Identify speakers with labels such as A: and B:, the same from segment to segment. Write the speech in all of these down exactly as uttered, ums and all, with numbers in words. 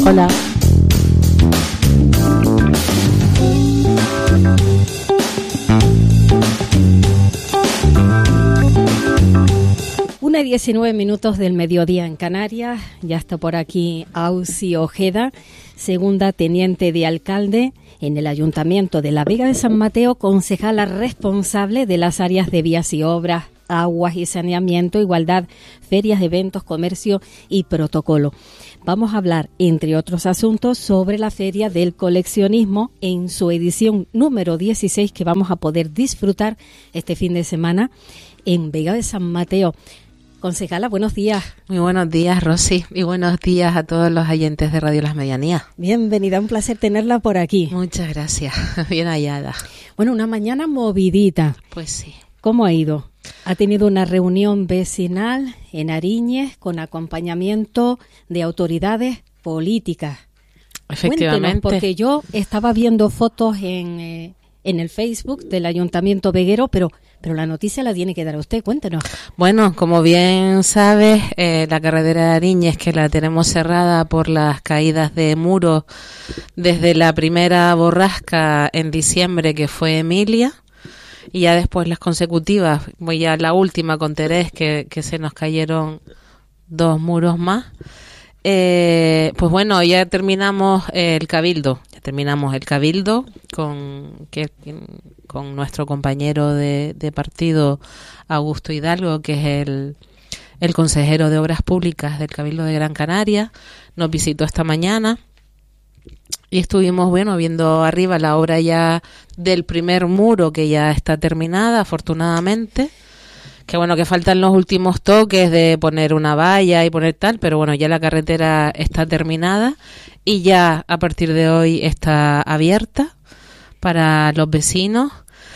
A: Hola. Una y diecinueve minutos del mediodía en Canarias. Ya está por aquí Ausi Ojeda, segunda teniente de alcalde en el Ayuntamiento de la Vega de San Mateo, concejala responsable de las áreas de vías y obras, aguas y saneamiento, igualdad, ferias, eventos, comercio y protocolo. Vamos a hablar, entre otros asuntos, sobre la Feria del Coleccionismo en su edición número dieciséis, que vamos a poder disfrutar este fin de semana en Vega de San Mateo. Concejala, buenos días.
B: Muy buenos días, Rosy, y buenos días a todos los oyentes de Radio Las Medianías.
A: Bienvenida, un placer tenerla por aquí.
B: Muchas gracias, bien hallada.
A: Bueno, una mañana movidita.
B: Pues sí.
A: ¿Cómo ha ido? Ha tenido una reunión vecinal en Ariñez con acompañamiento de autoridades políticas.
B: Efectivamente.
A: Cuéntenos, porque yo estaba viendo fotos en, eh, en el Facebook del Ayuntamiento Veguero, pero... Pero la noticia la tiene que dar usted, cuéntenos.
B: Bueno, como bien sabes, eh, la carretera de Ariñez, que la tenemos cerrada por las caídas de muros desde la primera borrasca en diciembre, que fue Emilia, y ya después las consecutivas, voy a la última con Terés, que, que se nos cayeron dos muros más. Eh, pues bueno, ya terminamos el cabildo, ya terminamos el cabildo con que con nuestro compañero de, de partido Augusto Hidalgo, que es el, el consejero de Obras Públicas del Cabildo de Gran Canaria. Nos visitó esta mañana y estuvimos, bueno, viendo arriba la obra ya del primer muro, que ya está terminada, afortunadamente. Que bueno, que faltan los últimos toques de poner una valla y poner tal, pero bueno, ya la carretera está terminada y ya a partir de hoy está abierta para los vecinos.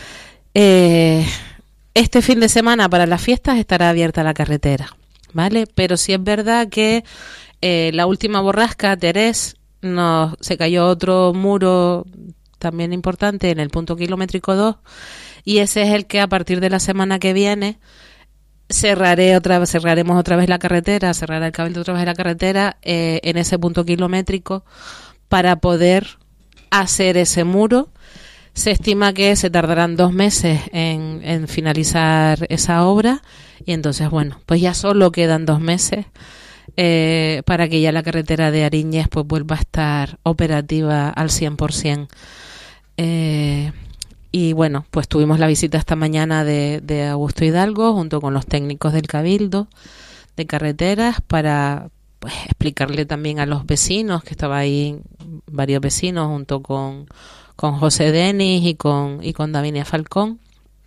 B: Eh, este fin de semana para las fiestas estará abierta la carretera, ¿vale? Pero sí es verdad que eh, la última borrasca, Terés, nos se cayó otro muro también importante en el punto kilométrico dos, y ese es el que a partir de la semana que viene cerraré otra vez, cerraremos otra vez la carretera, cerrará el cabildo otra vez la carretera eh, en ese punto kilométrico para poder hacer ese muro. Se estima que se tardarán dos meses en, en finalizar esa obra y entonces, bueno, pues ya solo quedan dos meses eh, para que ya la carretera de Ariñez pues vuelva a estar operativa al cien por ciento. Eh, y bueno, pues tuvimos la visita esta mañana de, de Augusto Hidalgo junto con los técnicos del Cabildo de Carreteras para pues explicarle también a los vecinos, que estaba ahí varios vecinos junto con con José Denis y con y con Davinia Falcón,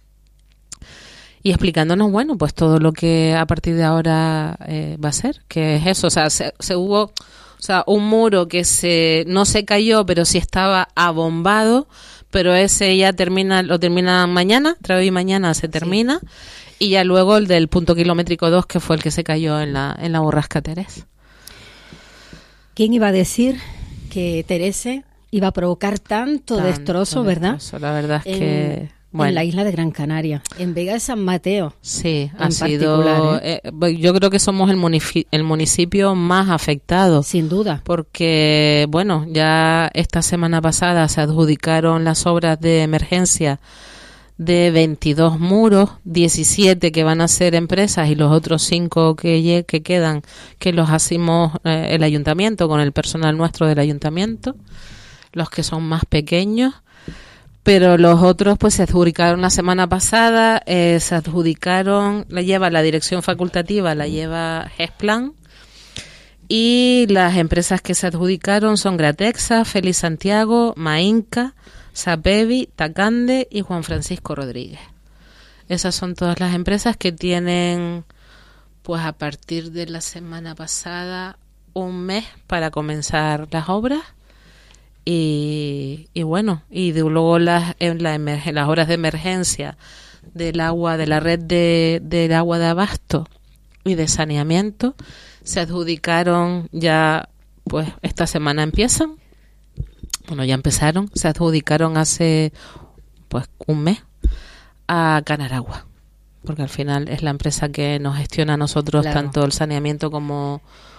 B: y explicándonos, bueno, pues todo lo que a partir de ahora eh, va a ser, que es eso, o sea, se, se hubo, o sea, un muro que se no se cayó, pero sí estaba abombado, pero ese ya termina, lo termina mañana, entre hoy y mañana se termina, sí. Y ya luego el del punto kilométrico dos, que fue el que se cayó en la en la borrasca Terés.
A: ¿Quién iba a decir que Terese iba a provocar tanto, tanto destrozo, ¿verdad?
B: Destrozo, la verdad es
A: en,
B: que... Bueno.
A: En la isla de Gran Canaria, en Vega de San Mateo.
B: Sí, ha sido... ¿eh? Eh, yo creo que somos el, munici- el municipio más afectado.
A: Sin duda.
B: Porque, bueno, ya esta semana pasada se adjudicaron las obras de emergencia de veintidós muros, diecisiete que van a ser empresas y los otros cinco que, que quedan, que los hacemos eh, el ayuntamiento, con el personal nuestro del ayuntamiento, los que son más pequeños, pero los otros pues se adjudicaron la semana pasada, eh, se adjudicaron, la lleva la dirección facultativa, la lleva Gesplan, y las empresas que se adjudicaron son Gratexa, Félix Santiago, Mainca, Sapevi, Tacande y Juan Francisco Rodríguez. Esas son todas las empresas que tienen, pues a partir de la semana pasada, un mes para comenzar las obras. Y, y bueno, y de, luego las, en la emerg- las horas de emergencia del agua, de la red de, del agua de abasto y de saneamiento, se adjudicaron ya, pues esta semana empiezan, bueno ya empezaron, se adjudicaron hace pues un mes a Canaragua, porque al final es la empresa que nos gestiona a nosotros, claro, tanto el saneamiento como,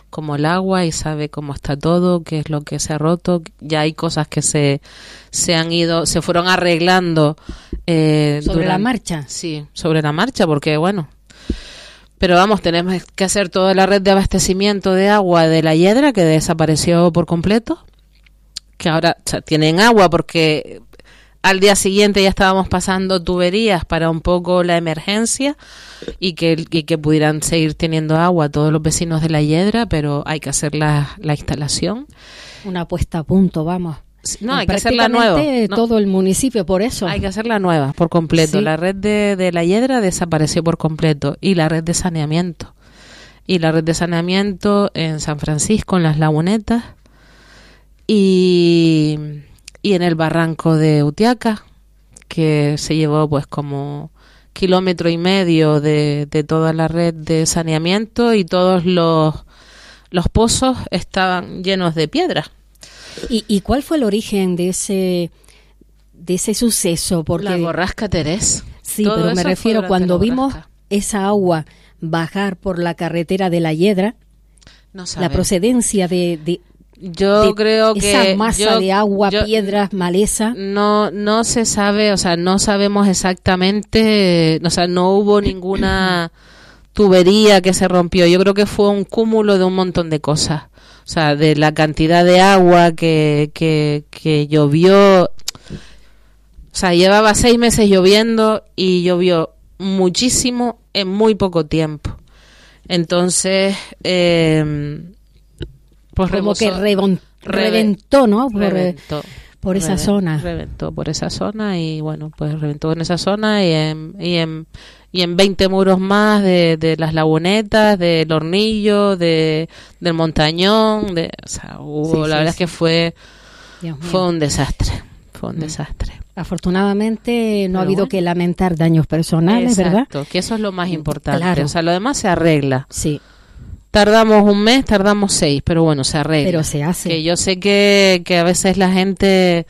B: como el agua y sabe cómo está todo, qué es lo que se ha roto. Ya hay cosas que se, se han ido, se fueron arreglando. Eh,
A: ¿Sobre
B: durante,
A: la marcha?
B: Sí, sobre la marcha, porque bueno... Pero vamos, tenemos que hacer toda la red de abastecimiento de agua de la Yedra, que desapareció por completo, que ahora o sea, tienen agua porque al día siguiente ya estábamos pasando tuberías para un poco la emergencia y que, y que pudieran seguir teniendo agua todos los vecinos de la Yedra, pero hay que hacer la, la instalación.
A: Una puesta a punto, vamos.
B: No, hay que hacerla nueva.
A: No. Todo el municipio, por eso.
B: Hay que hacerla nueva, por completo. Sí. La red de, de la Yedra desapareció por completo. Y la red de saneamiento. Y la red de saneamiento en San Francisco, en las lagunetas. Y, y en el barranco de Utiaca, que se llevó pues como kilómetro y medio de, de toda la red de saneamiento y todos los, los pozos estaban llenos de piedra.
A: ¿Y, ¿Y cuál fue el origen de ese de ese suceso? Porque
B: la borrasca Terés.
A: Sí, Todo pero me refiero cuando vimos esa agua bajar por la carretera de la Yedra, no la procedencia de, de
B: yo de creo
A: esa
B: que
A: masa
B: yo,
A: de agua,
B: yo,
A: piedras, maleza.
B: No no se sabe, o sea, no sabemos exactamente, o sea, no hubo ninguna tubería que se rompió. Yo creo que fue un cúmulo de un montón de cosas. O sea, de la cantidad de agua que, que, que llovió. O sea, llevaba seis meses lloviendo y llovió muchísimo en muy poco tiempo. Entonces, eh, pues
A: como
B: rebosó,
A: que revon, reventó, ¿no? Por,
B: reventó,
A: por esa
B: reventó,
A: zona.
B: Reventó por esa zona y bueno, pues reventó en esa zona y en... Y en y en veinte muros más de, de las lagunetas, del Hornillo, de del Montañón, de, o sea, hubo, sí, la sí, verdad sí. es que fue fue un desastre, fue un mm. desastre.
A: Afortunadamente no Pero ha habido bueno. que lamentar daños personales,
B: Exacto,
A: ¿verdad?
B: Que eso es lo más importante,
A: claro.
B: O sea, lo demás se arregla.
A: Sí.
B: Tardamos un mes, tardamos seis, pero bueno, se arregla.
A: Pero se hace.
B: Que yo sé que, que a veces la gente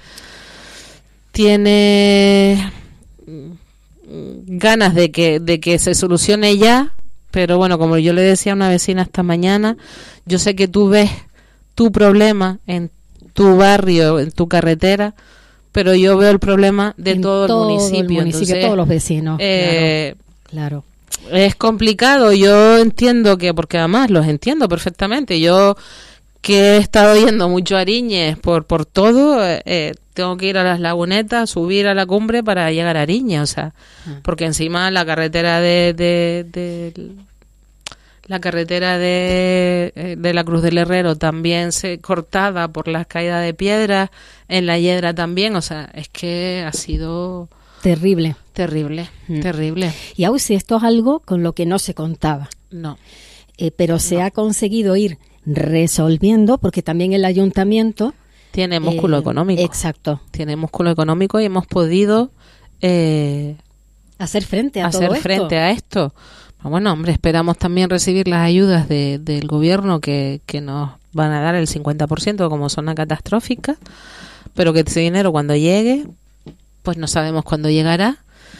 B: tiene ganas de que de que se solucione ya, pero bueno, como yo le decía a una vecina esta mañana, yo sé que tú ves tu problema en tu barrio, en tu carretera, pero yo veo el problema de
A: en
B: todo,
A: todo
B: el municipio,
A: el municipio
B: entonces,
A: todos los vecinos.
B: Eh,
A: claro, claro.
B: Es complicado, yo entiendo que, porque además los entiendo perfectamente, yo que he estado yendo mucho a Ariñez por por todo, eh, tengo que ir a las lagunetas, subir a la cumbre para llegar a Ariñez, o sea, ah. porque encima la carretera de, de, de la carretera de, de la Cruz del Herrero también se cortada por las caídas de piedras, en la Yedra también, o sea, es que ha sido
A: terrible,
B: terrible, mm. terrible.
A: Y aún si esto es algo con lo que no se contaba,
B: no,
A: eh, pero
B: no.
A: se ha conseguido ir resolviendo, porque también el ayuntamiento
B: tiene músculo
A: eh,
B: económico.
A: Exacto.
B: Tiene músculo económico y hemos podido eh,
A: hacer frente a
B: hacer
A: todo
B: frente
A: esto.
B: a esto. Bueno, hombre, esperamos también recibir las ayudas de, del gobierno que, que nos van a dar el cincuenta por ciento como zona catastrófica, pero que ese dinero cuando llegue, pues no sabemos cuándo llegará.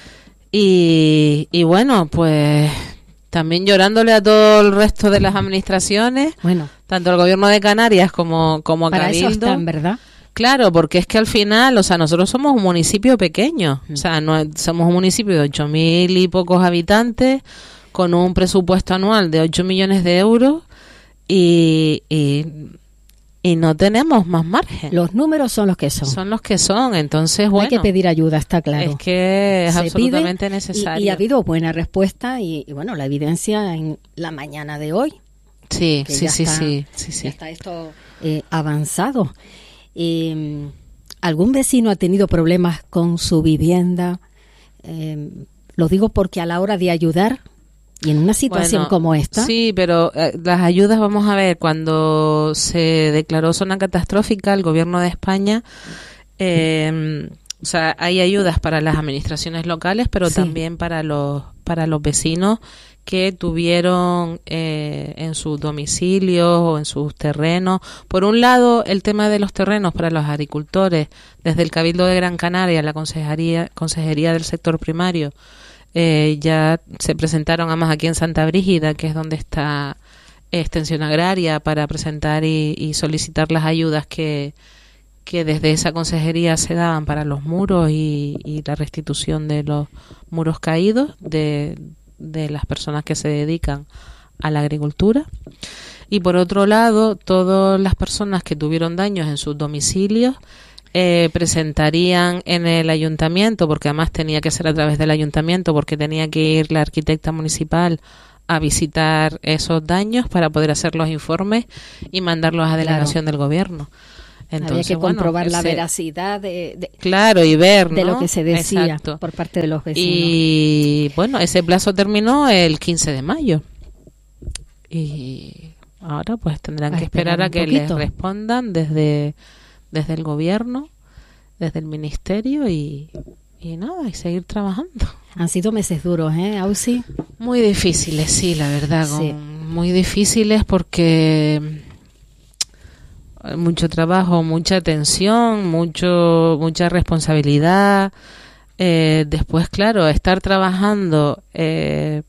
B: Y, y bueno, pues también llorándole a todo el resto de las administraciones,
A: bueno,
B: tanto el gobierno de Canarias como, como
A: para
B: Cabildo.
A: Eso están, ¿verdad?
B: Claro, porque es que al final, o sea, nosotros somos un municipio pequeño, mm. o sea, no somos un municipio de ocho mil y pocos habitantes, con un presupuesto anual de ocho millones de euros y, y, y no tenemos más margen.
A: Los números son los que son.
B: Son los que son, entonces, bueno.
A: Hay que pedir ayuda, está claro.
B: Es que es
A: Se
B: absolutamente
A: pide
B: necesario.
A: Y, y ha habido buena respuesta y, y, bueno, la evidencia en la mañana de hoy.
B: Sí, sí, sí,
A: está,
B: sí, sí, sí.
A: Ya está esto eh, avanzado. Eh, ¿Algún vecino ha tenido problemas con su vivienda? Eh, lo digo porque a la hora de ayudar y en una situación
B: bueno,
A: como esta.
B: Sí, pero eh, las ayudas, vamos a ver, cuando se declaró zona catastrófica, el gobierno de España, eh, o sea, hay ayudas para las administraciones locales, pero sí. también para los para los vecinos que tuvieron eh, en sus domicilios o en sus terrenos. Por un lado, el tema de los terrenos para los agricultores, desde el Cabildo de Gran Canaria, la Consejería, Consejería del Sector Primario, eh, ya se presentaron además aquí en Santa Brígida, que es donde está extensión agraria para presentar y, y solicitar las ayudas que, que desde esa consejería se daban para los muros y, y la restitución de los muros caídos de, de las personas que se dedican a la agricultura. Y por otro lado, todas las personas que tuvieron daños en sus domicilios eh, presentarían en el ayuntamiento, porque además tenía que ser a través del ayuntamiento, porque tenía que ir la arquitecta municipal a visitar esos daños para poder hacer los informes y mandarlos a delegación claro. del gobierno.
A: Entonces, había que bueno, comprobar ese, la veracidad de, de
B: claro y ver
A: de
B: ¿no?
A: lo que se decía
B: Exacto.
A: por parte de los vecinos.
B: Y bueno, ese plazo terminó el quince de mayo y ahora pues tendrán a que esperar, esperar a que les respondan desde desde el gobierno, desde el ministerio y y nada, y seguir trabajando.
A: Han sido meses duros, ¿eh, Ausi?
B: Muy difíciles, sí, la verdad,
A: sí.
B: Con, muy difíciles porque mucho trabajo, mucha tensión, mucho mucha responsabilidad. Eh, después, claro, estar trabajando. Eh,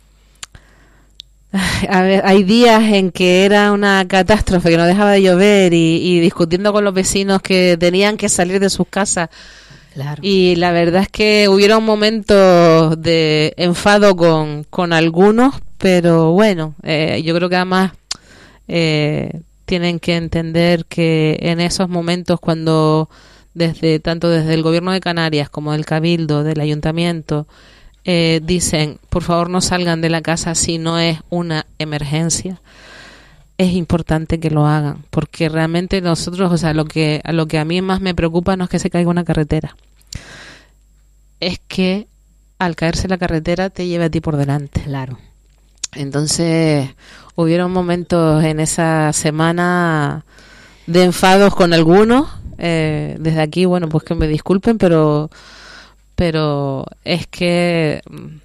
B: a ver, hay días en que era una catástrofe, que no dejaba de llover y, y discutiendo con los vecinos que tenían que salir de sus casas.
A: Claro.
B: Y la verdad es que hubieron momentos de enfado con, con algunos, pero bueno, eh, yo creo que además eh, tienen que entender que en esos momentos cuando desde tanto desde el gobierno de Canarias como del Cabildo, del Ayuntamiento, eh, dicen por favor no salgan de la casa si no es una emergencia, es importante que lo hagan, porque realmente nosotros, o sea, lo que a lo que a mí más me preocupa no es que se caiga una carretera, es que al caerse la carretera te lleve a ti por delante.
A: Claro.
B: Entonces, hubieron momentos en esa semana de enfados con algunos. Eh, desde aquí, bueno, pues que me disculpen, pero pero es que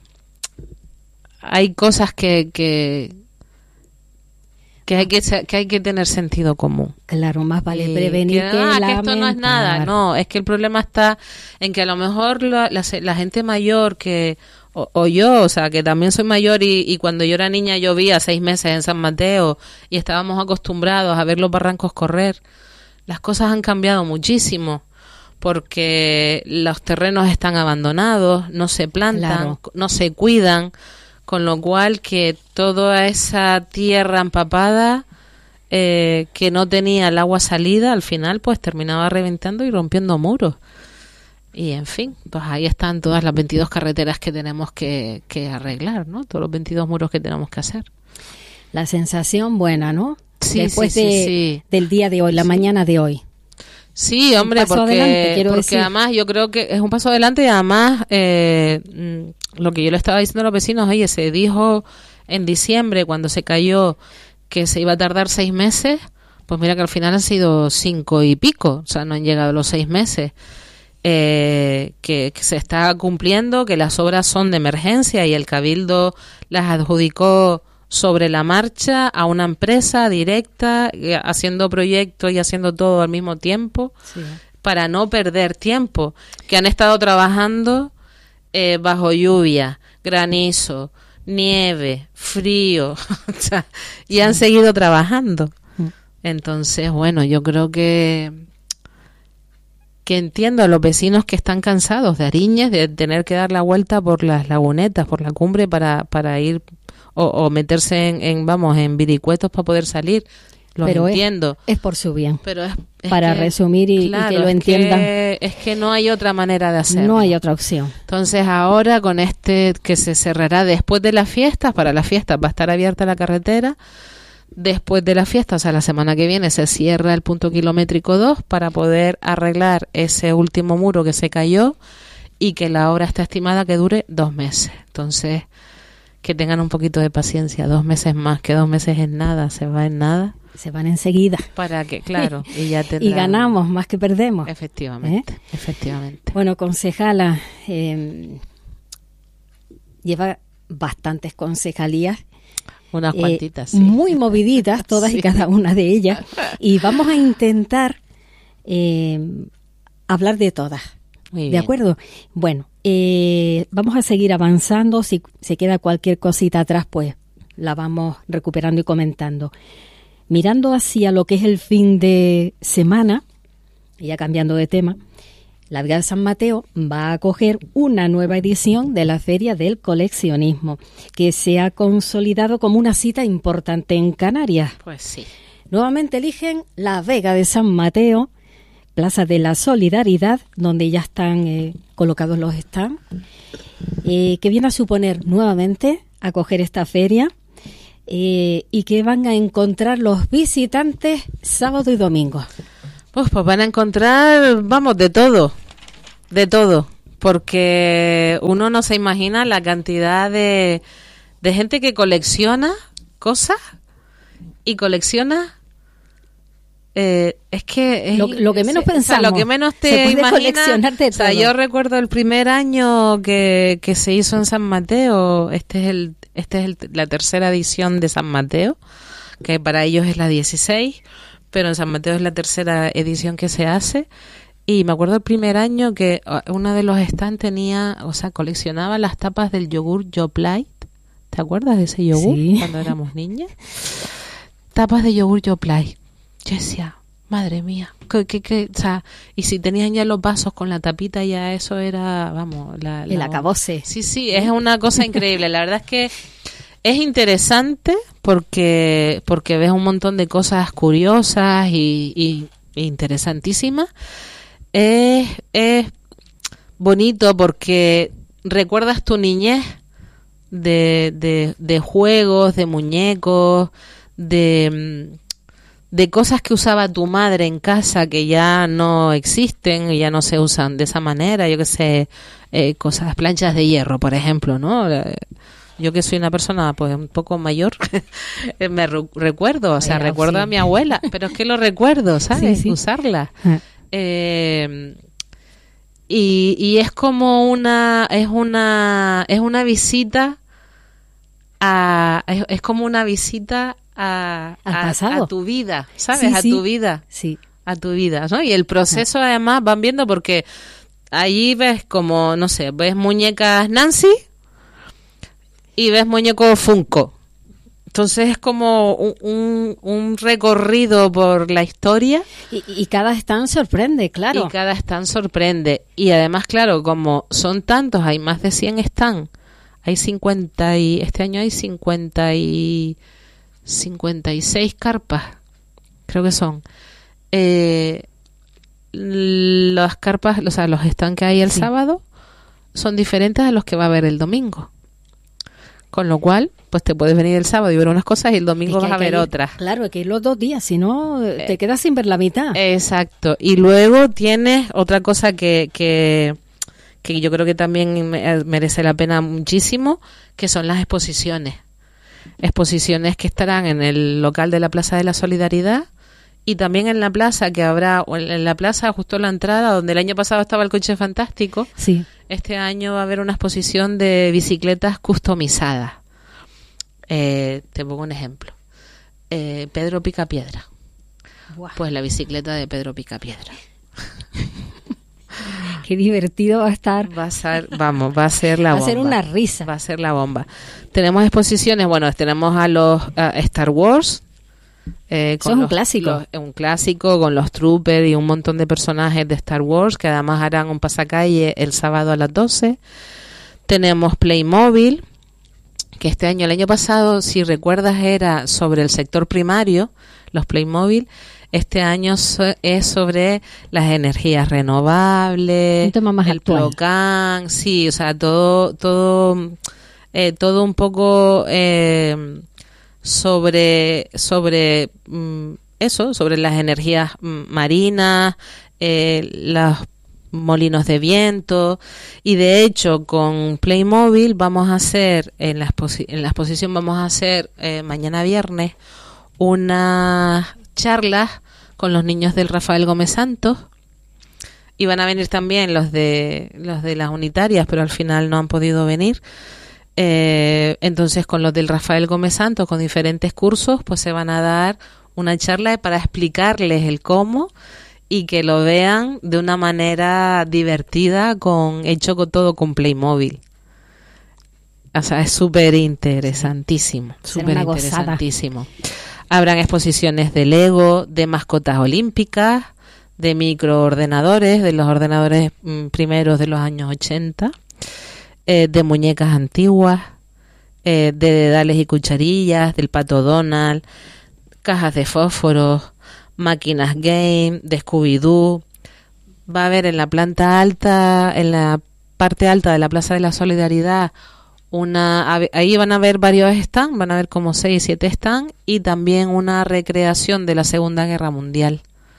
B: hay cosas que que que hay que que hay que tener sentido común.
A: Claro, más vale prevenir que,
B: que, ah,
A: lamentar.
B: Que esto no es nada. No, es que el problema está en que a lo mejor la, la, la gente mayor que o, o yo, o sea, que también soy mayor y, y cuando yo era niña llovía seis meses en San Mateo y estábamos acostumbrados a ver los barrancos correr. Las cosas han cambiado muchísimo porque los terrenos están abandonados, no se plantan, claro. no se cuidan, con lo cual que toda esa tierra empapada eh, que no tenía el agua salida, al final pues terminaba reventando y rompiendo muros. Y en fin, pues ahí están todas las veintidós carreteras que tenemos que, que arreglar, ¿no? Todos los veintidós muros que tenemos que hacer.
A: La sensación buena, ¿no?
B: Sí,
A: Después
B: sí,
A: de,
B: sí, sí.
A: del día de hoy, la
B: sí.
A: mañana de hoy.
B: Sí, hombre, porque,
A: adelante,
B: porque
A: decir.
B: además yo creo que es un paso adelante y además eh, lo que yo le estaba diciendo a los vecinos, oye, se dijo en diciembre cuando se cayó que se iba a tardar seis meses, pues mira que al final han sido cinco y pico, o sea, no han llegado los seis meses. Eh, que, que se está cumpliendo, que las obras son de emergencia y el Cabildo las adjudicó sobre la marcha a una empresa directa, eh, haciendo proyectos y haciendo todo al mismo tiempo,
A: sí.
B: para no perder tiempo, que han estado trabajando eh, bajo lluvia, granizo, nieve, frío, o sea, y sí. han seguido trabajando. Mm. Entonces, bueno, yo creo que que entiendo a los vecinos que están cansados de Ariñez, de tener que dar la vuelta por las lagunetas, por la cumbre para para ir o, o meterse en, en, vamos, en viricuetos para poder salir. Lo entiendo.
A: Es, es por su bien.
B: Pero es, es
A: para
B: que,
A: resumir y,
B: claro,
A: y que lo
B: es
A: entiendan.
B: Que, es que no hay otra manera de hacerlo.
A: No hay otra opción.
B: Entonces ahora con este que se cerrará después de las fiestas, para las fiestas va a estar abierta la carretera. Después de la fiesta, o sea, la semana que viene se cierra el punto kilométrico dos para poder arreglar ese último muro que se cayó y que la obra está estimada que dure dos meses. Entonces, que tengan un poquito de paciencia, dos meses más, que dos meses es nada, se va en nada.
A: Se van enseguida.
B: Para que, claro, y ya tendrán...
A: Y ganamos más que perdemos.
B: Efectivamente, ¿Eh? efectivamente.
A: Bueno, concejala, eh, lleva bastantes concejalías.
B: Unas cuantitas,
A: eh,
B: sí.
A: Muy moviditas, todas sí. y cada una de ellas. Y vamos a intentar eh, hablar de todas.
B: Muy
A: ¿De
B: bien.
A: acuerdo? Bueno, eh, vamos a seguir avanzando. Si se queda cualquier cosita atrás, pues la vamos recuperando y comentando. Mirando hacia lo que es el fin de semana, y ya cambiando de tema, la Vega de San Mateo va a acoger una nueva edición de la Feria del Coleccionismo, que se ha consolidado como una cita importante en Canarias.
B: Pues sí.
A: Nuevamente eligen la Vega de San Mateo, Plaza de la Solidaridad, donde ya están eh, colocados los stands, eh, que viene a suponer nuevamente acoger esta feria eh, y que van a encontrar los visitantes sábado y domingo.
B: Pues, pues van a encontrar, vamos, de todo, de todo, porque uno no se imagina la cantidad de, de gente que colecciona cosas y colecciona... Eh, es que es,
A: lo, lo que menos
B: es,
A: pensamos,
B: o sea, lo que menos te imaginas. O sea,
A: todo.
B: Yo recuerdo el primer año que, que se hizo en San Mateo. Este es el, este es el, la tercera edición de San Mateo, que para ellos es la dieciséis, pero en San Mateo es la tercera edición que se hace. Y me acuerdo el primer año que uno de los stands tenía, o sea, coleccionaba las tapas del yogur Yoplait. ¿Te acuerdas de ese yogur?
A: Sí.
B: Cuando éramos niñas. Tapas de yogur Yoplait. Yo decía, madre mía, que, que, que, o sea, y si tenían ya los vasos con la tapita, ya eso era, vamos, la, la
A: el acabose.
B: Sí, sí, es una cosa increíble. La verdad es que es interesante porque porque ves un montón de cosas curiosas y, y, y interesantísimas. Es, es bonito porque recuerdas tu niñez de, de, de juegos, de muñecos, de... de cosas que usaba tu madre en casa que ya no existen y ya no se usan de esa manera, yo que sé, eh, cosas, planchas de hierro, por ejemplo, ¿no? Yo que soy una persona pues un poco mayor, me re- recuerdo, o sea, Vaya, recuerdo sí. a mi abuela, pero es que lo recuerdo, ¿sabes? Sí, sí. Usarla. Eh, y, y es como una, es una, es una visita a, es, es como una visita A, a, a tu vida, ¿sabes? Sí, a
A: sí.
B: tu vida,
A: sí.
B: a tu vida, ¿no? Y el proceso además van viendo porque allí ves como, no sé, ves muñecas Nancy y ves muñecos Funko. Entonces es como un, un, un recorrido por la historia.
A: Y, y cada stand sorprende, claro.
B: Y cada stand sorprende. Y además, claro, como son tantos, hay más de cien stands. Hay cincuenta y... Este año hay cincuenta y... cincuenta y seis carpas, creo que son. Eh, las carpas, o sea, los stands que hay el sí. sábado son diferentes a los que va a haber el domingo. Con lo cual, pues te puedes venir el sábado y ver unas cosas y el domingo es que vas a ver ir, otras.
A: Claro, hay que ir los dos días, si no te quedas sin ver la mitad.
B: Exacto. Y luego tienes otra cosa que, que, que yo creo que también merece la pena muchísimo, que son las exposiciones. Exposiciones que estarán en el local de la Plaza de la Solidaridad y también en la plaza que habrá, en la plaza justo en la entrada donde el año pasado estaba el coche fantástico.
A: Sí.
B: Este año va a haber una exposición de bicicletas customizadas. Eh, te pongo un ejemplo. Eh, Pedro Picapiedra. Wow. Pues la bicicleta de Pedro Picapiedra.
A: Qué divertido va a estar.
B: Va a ser, vamos, va a ser la bomba.
A: Va a ser una risa.
B: Va a ser la bomba. Tenemos exposiciones, bueno, tenemos a los a Star Wars. Eh,
A: Eso es un clásico.
B: Los, un clásico con los troopers y un montón de personajes de Star Wars que además harán un pasacalle el sábado a las doce. Tenemos Playmobil, que este año, el año pasado, si recuerdas, era sobre el sector primario, los Playmobil. Este año so, es sobre las energías renovables,
A: un tema más
B: el
A: actual.
B: Plocan, sí, o sea, todo, todo, eh, todo un poco eh, sobre, sobre mm, eso, sobre las energías mm, marinas, eh, los molinos de viento, y de hecho con Playmobil vamos a hacer en la, exposi- en la exposición vamos a hacer eh, mañana viernes unas charlas con los niños del Rafael Gómez Santos, y van a venir también los de los de las unitarias, pero al final no han podido venir. Eh, entonces con los del Rafael Gómez Santos, con diferentes cursos, pues se van a dar una charla para explicarles el cómo y que lo vean de una manera divertida, con hecho con todo con Playmobil. O sea, es súper interesantísimo,
A: Sí.
B: súper
A: Será una gozada.
B: interesantísimo. Habrán exposiciones de Lego, de mascotas olímpicas, de microordenadores, de los ordenadores mm, primeros de los años ochenta, eh, de muñecas antiguas, eh, de dedales y cucharillas, del Pato Donald, cajas de fósforos, máquinas game, de Scooby-Doo. Va a haber en la planta alta, en la parte alta de la Plaza de la Solidaridad, una, ahí van a haber varios stands, van a haber como seis, siete stands, y también una recreación de la Segunda Guerra Mundial.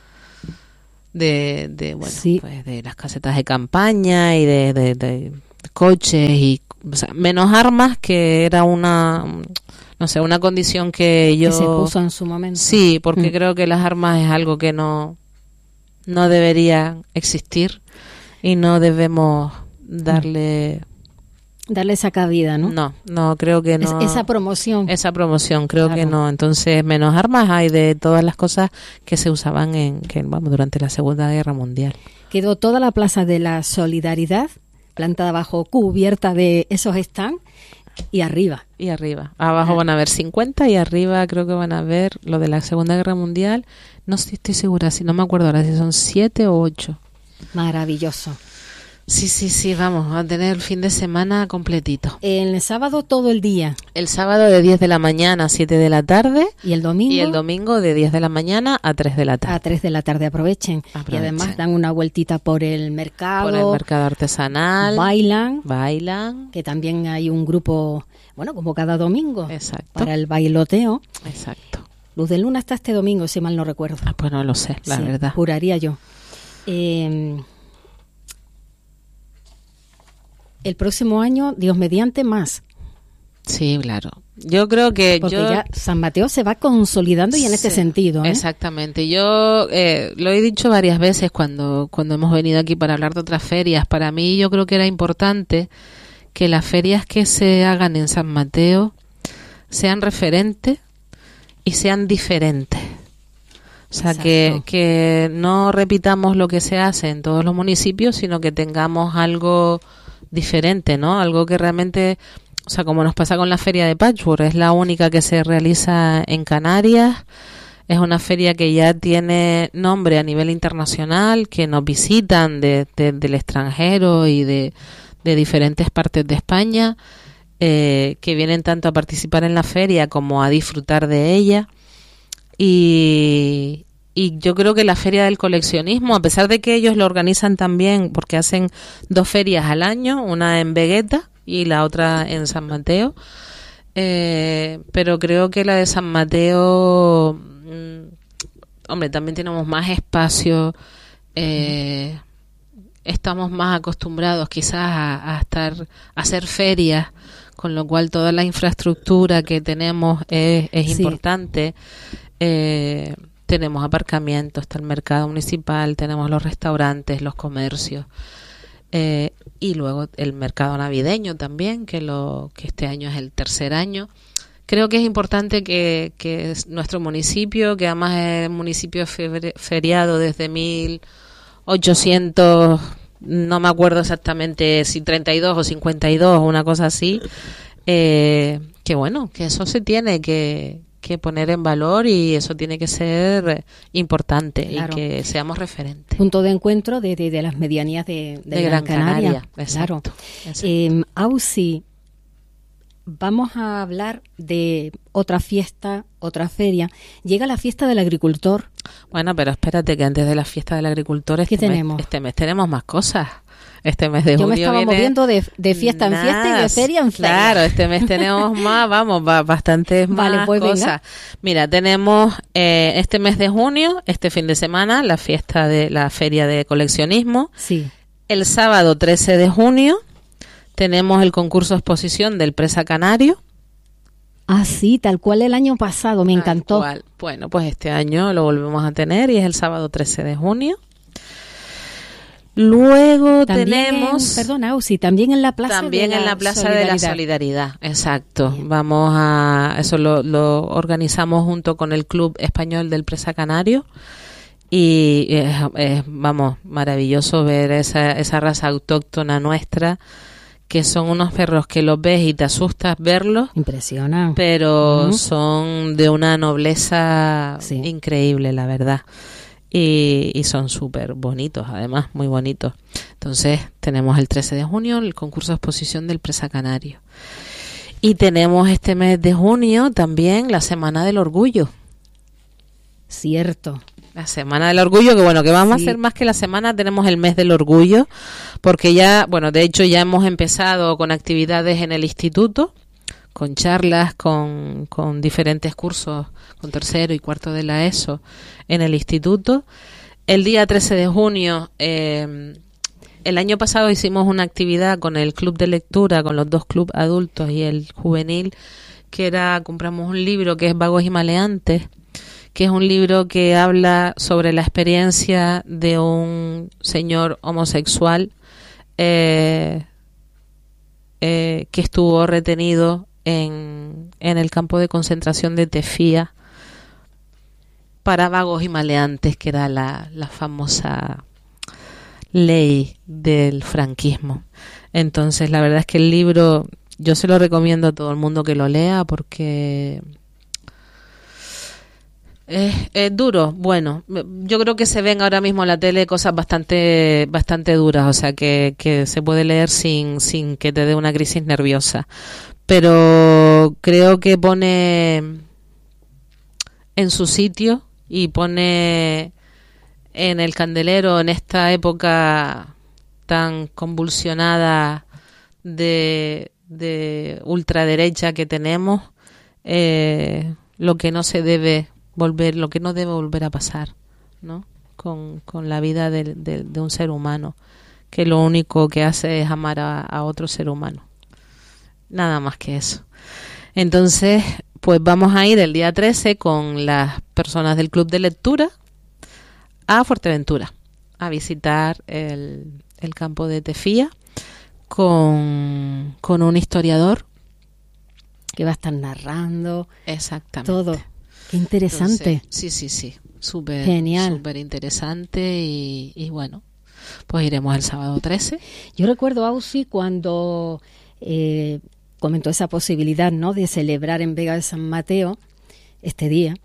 B: De, de bueno,
A: Sí.
B: pues de las casetas de campaña y de, de, de coches y, o sea, menos armas, que era una, no sé, una condición que yo...
A: Que se puso en su momento.
B: Sí, porque
A: Mm.
B: creo que las armas es algo que no, no debería existir y no debemos darle...
A: Darle esa cabida, ¿no?
B: No, no, creo que no.
A: Es- esa promoción.
B: Esa promoción, creo
A: Claro.
B: que no. Entonces, menos armas hay de todas las cosas que se usaban en, que, vamos, durante la Segunda Guerra Mundial.
A: Quedó toda la Plaza de la Solidaridad, planta de abajo cubierta de esos stands, y arriba.
B: Y arriba. Abajo
A: Ah.
B: van a haber cincuenta y arriba creo que van a ver lo de la Segunda Guerra Mundial. No estoy, estoy segura, si no me acuerdo ahora si son siete o ocho.
A: Maravilloso.
B: Sí, sí, sí, vamos a tener el fin de semana completito.
A: El sábado todo el día
B: El sábado de diez de la mañana a siete de la tarde
A: y el domingo,
B: y el domingo de diez de la mañana a tres de la tarde.
A: a tres de la tarde. Aprovechen. Y
B: Aprovechen.
A: además dan una vueltita por el mercado,
B: Por el mercado artesanal.
A: bailan,
B: Bailan.
A: que también hay un grupo, bueno, como cada domingo,
B: Exacto.
A: para el bailoteo.
B: Exacto.
A: Luz de Luna está este domingo, si mal no recuerdo.
B: Ah, pues no lo sé, la
A: Sí,
B: verdad.
A: juraría yo. Eh, el próximo año, Dios mediante, más.
B: Sí, claro. Yo creo que
A: Porque
B: yo...
A: ya San Mateo se va consolidando y en este
B: Sí,
A: sentido. ¿eh?
B: Exactamente. Yo eh, lo he dicho varias veces cuando, cuando hemos venido aquí para hablar de otras ferias. Para mí yo creo que era importante que las ferias que se hagan en San Mateo sean referentes y sean diferentes. O sea, que,
A: Exacto.
B: que no repitamos lo que se hace en todos los municipios, sino que tengamos algo diferente, ¿no? Algo que realmente, o sea, como nos pasa con la feria de Patchwork, es la única que se realiza en Canarias, es una feria que ya tiene nombre a nivel internacional, que nos visitan de, de- del extranjero y de, de diferentes partes de España, eh, que vienen tanto a participar en la feria como a disfrutar de ella. Y, y yo creo que la feria del coleccionismo, a pesar de que ellos lo organizan también, porque hacen dos ferias al año, una en Vegueta y la otra en San Mateo, eh, pero creo que la de San Mateo, mm, hombre, también tenemos más espacio, eh, estamos más acostumbrados quizás a, a estar, a hacer ferias, con lo cual toda la infraestructura que tenemos es, es
A: Sí.
B: importante. Eh, tenemos aparcamientos, está el mercado municipal, tenemos los restaurantes, los comercios, eh, y luego el mercado navideño también, que lo que este año es el tercer año. Creo que es importante que, que es nuestro municipio, que además es un municipio febre- feriado desde mil ochocientos, no me acuerdo exactamente si treinta y dos o cincuenta y dos, una cosa así, eh, que bueno, que eso se tiene que, que poner en valor y eso tiene que ser importante.
A: Claro.
B: Y que seamos referentes.
A: Punto de encuentro de, de, de las medianías de, de
B: De
A: Gran,
B: Gran
A: Canaria.
B: Canaria, exacto,
A: Claro.
B: exacto.
A: Eh, Ausi, vamos a hablar de otra fiesta, otra feria. Llega la fiesta del agricultor.
B: Bueno, pero espérate que antes de la fiesta del agricultor este,
A: ¿Qué
B: mes,
A: tenemos?
B: este mes tenemos más cosas. Este mes de
A: Yo me
B: julio
A: estaba
B: viene
A: moviendo de, de fiesta en fiesta y de
B: nada,
A: feria en feria.
B: Claro, este mes tenemos más, vamos, ba- bastantes
A: Vale,
B: más
A: pues venga.
B: cosas. Mira, tenemos eh, este mes de junio, este fin de semana, la fiesta de la feria de coleccionismo.
A: Sí.
B: El sábado trece de junio tenemos el concurso exposición del Presa Canario.
A: Ah, sí, tal cual el año pasado, me
B: Tal
A: encantó.
B: cual. Bueno, pues este año lo volvemos a tener y es el sábado trece de junio. Luego
A: También,
B: tenemos...
A: perdón, Ausi, también en la plaza
B: También
A: de la
B: en la Plaza de la
A: Solidaridad.
B: Solidaridad, exacto.
A: Bien.
B: Vamos a... Eso lo, lo organizamos junto con el Club Español del Presa Canario y es, es, vamos, maravilloso ver esa, esa raza autóctona nuestra que son unos perros que los ves y te asustas verlos.
A: Impresiona.
B: Pero uh-huh. son de una nobleza sí. increíble, la verdad. Y, y son súper bonitos, además, muy bonitos. Entonces, tenemos el trece de junio el concurso de exposición del Presa Canario. Y tenemos este mes de junio también la Semana del Orgullo.
A: Cierto.
B: La Semana del Orgullo, que bueno, que vamos sí. a hacer más que la semana, tenemos el mes del Orgullo, porque ya, bueno, de hecho ya hemos empezado con actividades en el instituto, con charlas, con, con diferentes cursos, con tercero y cuarto de la ESO en el instituto. El día trece de junio, eh, el año pasado hicimos una actividad con el club de lectura, con los dos clubes adultos y el juvenil, que era, compramos un libro que es Vagos y Maleantes, que es un libro que habla sobre la experiencia de un señor homosexual eh, eh, que estuvo retenido en, en el campo de concentración de Tefía para vagos y maleantes, que era la, la famosa ley del franquismo. Entonces, la verdad es que el libro yo se lo recomiendo a todo el mundo que lo lea, porque Es, es duro. Bueno, yo creo que se ven ahora mismo en la tele cosas bastante bastante duras, o sea que, que se puede leer sin, sin que te dé una crisis nerviosa, pero creo que pone en su sitio y pone en el candelero, en esta época tan convulsionada de, de ultraderecha que tenemos, eh, lo que no se debe volver, lo que no debe volver a pasar, ¿no? Con, con la vida de, de, de un ser humano, que lo único que hace es amar a, a otro ser humano. Nada más que eso. Entonces, pues vamos a ir el día trece con las personas del club de lectura a Fuerteventura, a visitar el, el campo de Tefía con, con un historiador
A: que va a estar narrando.
B: Exactamente.
A: Todo. Qué interesante.
B: Entonces, sí, sí, sí. Súper,
A: genial.
B: Súper interesante y, y bueno, pues iremos el sábado trece.
A: Yo recuerdo, Ausi, cuando eh, comentó esa posibilidad, ¿no?, de celebrar en Vega de San Mateo este día.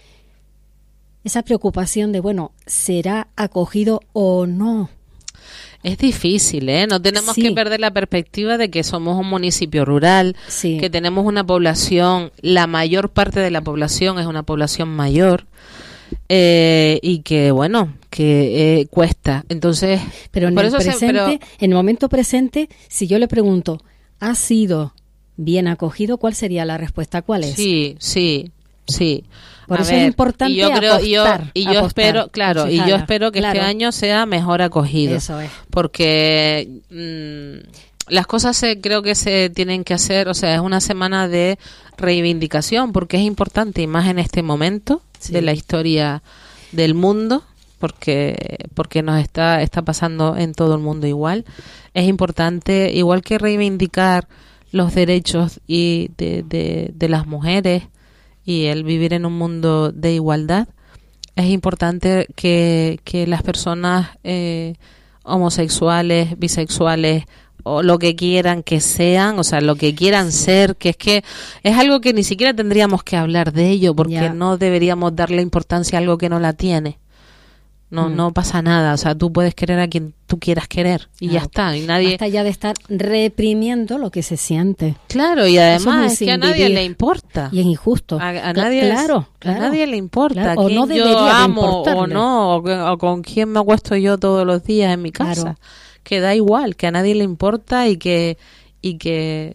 A: Esa preocupación de, bueno, ¿será acogido o no?
B: Es difícil, ¿eh? No tenemos
A: sí.
B: que perder la perspectiva de que somos un municipio rural,
A: sí.
B: que tenemos una población, la mayor parte de la población es una población mayor, eh, y que, bueno, que eh, cuesta. Entonces,
A: pero en
B: por
A: el
B: eso
A: presente,
B: se, pero,
A: en el momento presente, si yo le pregunto, ¿ha sido bien acogido? ¿Cuál sería la respuesta? ¿Cuál es?
B: Sí, sí, sí.
A: Por
B: a
A: eso
B: ver,
A: es importante
B: y yo creo,
A: apostar,
B: y yo, y yo
A: apostar,
B: espero, claro, y yo espero que
A: claro.
B: este año sea mejor acogido.
A: Eso es.
B: Porque mmm, las cosas se, creo que se tienen que hacer, o sea, es una semana de reivindicación, porque es importante, y más en este momento sí. de la historia del mundo, porque porque nos está está pasando en todo el mundo igual. Es importante, igual que reivindicar los derechos y de, de, de las mujeres y el vivir en un mundo de igualdad, es importante que, que las personas eh, homosexuales, bisexuales o lo que quieran que sean, o sea, lo que quieran ser, que es que es algo que ni siquiera tendríamos que hablar de ello, porque yeah. no deberíamos darle importancia a algo que no la tiene. No, mm. no pasa nada, o sea, tú puedes querer a quien tú quieras querer y claro. ya está, y nadie...
A: Basta ya de estar reprimiendo lo que se siente.
B: Claro, y además es que a nadie le importa.
A: Y es injusto.
B: A, a nadie,
A: claro, claro.
B: A nadie le importa
A: Claro. O
B: quién
A: no debería
B: yo amo
A: de importarle.
B: o no, o, o con quién me acuesto yo todos los días en mi casa.
A: Claro.
B: Que da igual, que a nadie le importa y que y que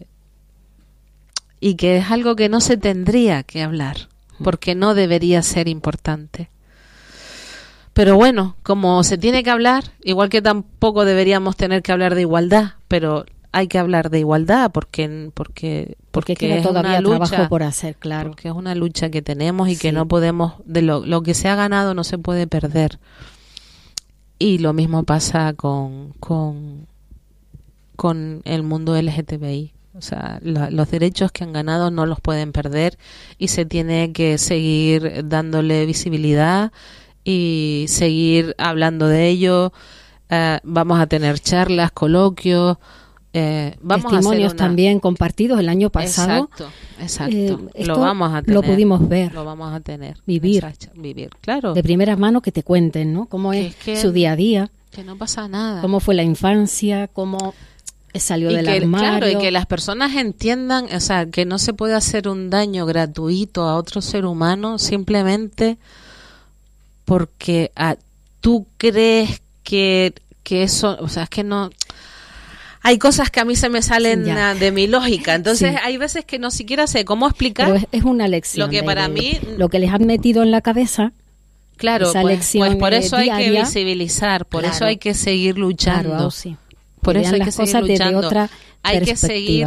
B: y que es algo que no se tendría que hablar, porque no debería ser importante. Pero bueno, como se tiene que hablar, igual que tampoco deberíamos tener que hablar de igualdad, pero hay que hablar de igualdad porque porque
A: porque, porque queda
B: es
A: todavía
B: una lucha,
A: trabajo por hacer, claro.
B: Porque es una lucha que tenemos y
A: sí.
B: que no podemos, de lo, lo que se ha ganado no se puede perder. Y lo mismo pasa con con, con el mundo L G T B I. O sea, la, los derechos que han ganado no los pueden perder y se tiene que seguir dándole visibilidad y seguir hablando de ello. Uh, vamos a tener charlas, coloquios, Eh, vamos
A: testimonios
B: a hacer una...
A: también compartidos el año pasado.
B: Exacto, exacto.
A: Eh,
B: lo vamos a tener.
A: Lo pudimos ver.
B: Lo vamos a tener.
A: Vivir.
B: Exacto, vivir, claro.
A: De primera mano que te cuenten, ¿no? Cómo
B: Que
A: es,
B: es que,
A: su día a día.
B: Que no pasa nada.
A: Cómo fue la infancia, cómo salió
B: y
A: del
B: que,
A: armario.
B: Claro, y que las personas entiendan, o sea, que no se puede hacer un daño gratuito a otro ser humano simplemente porque a, tú crees que, que eso, o sea, es que no... Hay cosas que a mí se me salen
A: Ya.
B: de mi lógica, entonces
A: Sí.
B: hay veces que no siquiera sé cómo explicar.
A: Pero es, es una lección.
B: Lo que
A: de-
B: para
A: de-
B: mí-
A: Lo que les han metido en la cabeza.
B: Claro,
A: esa
B: pues,
A: lección,
B: pues por
A: eh,
B: eso hay que
A: diaria.
B: visibilizar, por
A: Claro.
B: eso hay que seguir luchando.
A: Claro, sí.
B: Por
A: Que
B: eso
A: vean
B: hay
A: las
B: que seguir
A: cosas desde
B: luchando.
A: otra
B: Hay que
A: perspectiva.
B: seguir